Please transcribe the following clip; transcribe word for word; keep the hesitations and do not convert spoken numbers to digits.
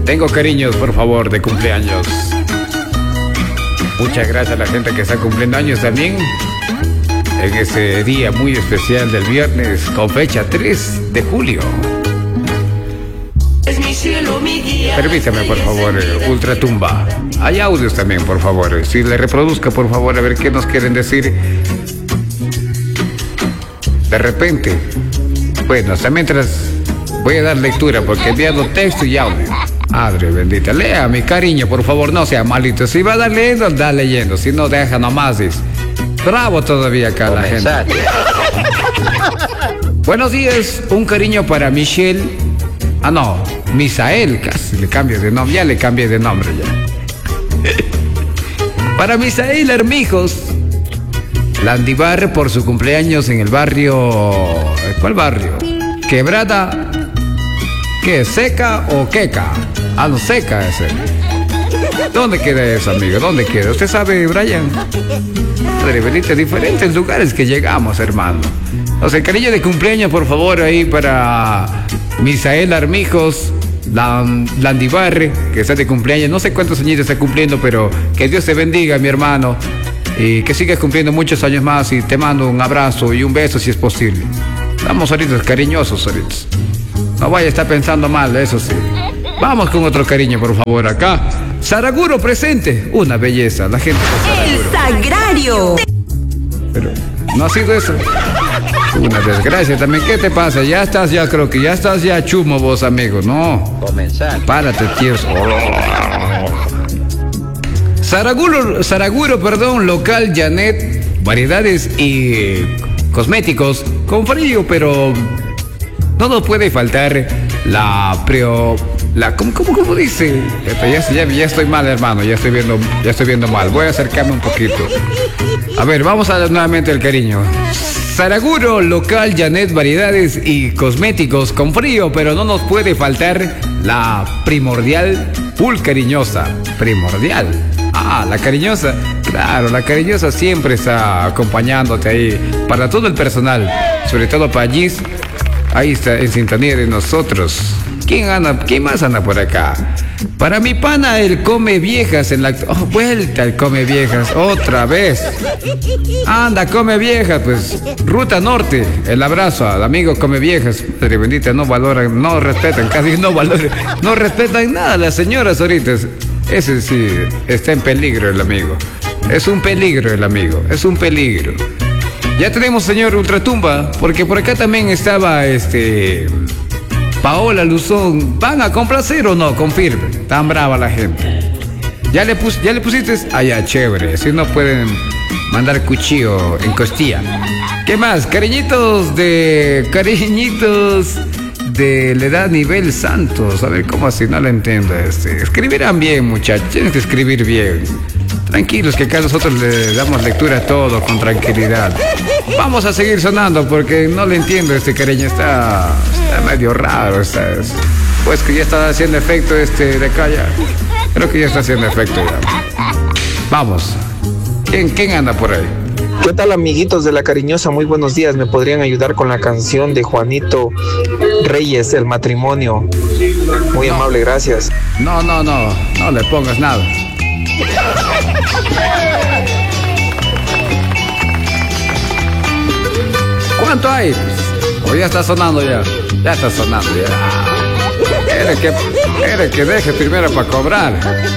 Tengo cariños, por favor, de cumpleaños. Muchas gracias a la gente que está cumpliendo años también en ese día muy especial del viernes, con fecha tres de julio. Es mi cielo, mi guía. Permítame, por favor, Ultratumba. Hay audios también, por favor. Si le reproduzca, por favor, a ver qué nos quieren decir. De repente. Bueno, hasta mientras voy a dar lectura, porque he enviado texto y audio. Madre bendita, lea, mi cariño, por favor, no sea malito. Si va a dar leyendo, da leyendo. Si no, deja nomás. Dice. Bravo todavía acá la gente. Buenos días, un cariño para Michelle. Ah, no, Misael, casi le cambio de nombre, ya le cambié de nombre ya. Para Misael Hermijos Landivar por su cumpleaños en el barrio... ¿Cuál barrio? Quebrada... ¿Qué? ¿Seca o queca? Ah, no, seca ese. ¿Dónde queda eso, amigo? ¿Dónde queda? ¿Usted sabe, Brian? Madre bendita, diferentes lugares que llegamos, hermano. O sea, cariño de cumpleaños, por favor, ahí para Misael Armijos Landivar, que está de cumpleaños. No sé cuántos años está cumpliendo, pero que Dios te bendiga, mi hermano. Y que sigas cumpliendo muchos años más. Y te mando un abrazo y un beso si es posible. Vamos ahorita cariñosos ahorita. No vaya a estar pensando mal, eso sí. Vamos con otro cariño, por favor, acá. Saraguro presente. Una belleza, la gente de Saraguro. El Sagrario. Pero no ha sido eso. Una desgracia también. ¿Qué te pasa? Ya estás ya, creo que ya estás ya chumo vos, amigo. No. Comenzar. Párate, tío. Saraguro, Saraguro, perdón, local Janet, variedades y cosméticos con frío, pero no nos puede faltar la preo, la ¿cómo, cómo, cómo dice? Ya, ya, ya estoy mal, hermano, ya estoy viendo, ya estoy viendo mal. Voy a acercarme un poquito. A ver, vamos a dar nuevamente el cariño. Saraguro, local Janet, variedades y cosméticos con frío, pero no nos puede faltar la primordial full cariñosa. Primordial. Ah, la cariñosa. Claro, la cariñosa siempre está acompañándote ahí. Para todo el personal, sobre todo para Gis. Ahí está en sintonía de nosotros. ¿Quién anda? ¿Quién más anda por acá? Para mi pana, el come viejas en la... Oh, vuelta el come viejas, otra vez. Anda, come viejas, pues. Ruta Norte, el abrazo al amigo come viejas. Madre bendita, no valoran, no respetan, casi no valoran, no respetan nada las señoras ahorita. Ese sí, está en peligro el amigo. Es un peligro el amigo, es un peligro. Ya tenemos, señor Ultratumba, porque por acá también estaba este... Paola Luzón. ¿Van a complacer o no? Confirme. Tan brava la gente. ¿Ya le, pus, ¿Ya le pusiste? Ah, ya, chévere. Si no pueden mandar cuchillo en costilla. ¿Qué más? Cariñitos de... Cariñitos de la edad nivel Santos. A ver, ¿cómo así? No lo entiendo. Este. Escribirán bien, muchachos. Tienen que escribir bien. Tranquilos, que acá nosotros le damos lectura a todo con tranquilidad. Vamos a seguir sonando porque no le entiendo, este cariño está, está medio raro. Está, es, pues que ya está haciendo efecto este de acá ya. Creo que ya está haciendo efecto ya. Vamos. ¿Quién, quién anda por ahí? ¿Qué tal, amiguitos de La Cariñosa? Muy buenos días. ¿Me podrían ayudar con la canción de Juanito Reyes, El Matrimonio? Muy no. amable, gracias. No, no, no, no le pongas nada. ¿Cuánto hay? Pues, o ya está sonando ya. Ya está sonando ya. Quiere que, quiere que deje primero para cobrar.